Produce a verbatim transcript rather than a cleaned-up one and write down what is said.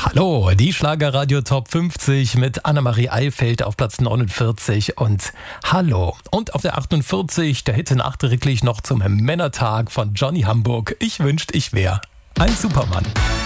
Hallo, die Schlagerradio Top fünfzig mit Annemarie Eifeld auf Platz neunundvierzig und Hallo. Und auf der achtundvierzig der Hit nachträglich noch zum Männertag von Johnny Hamburg. Ich wünscht, ich wär ein Supermann.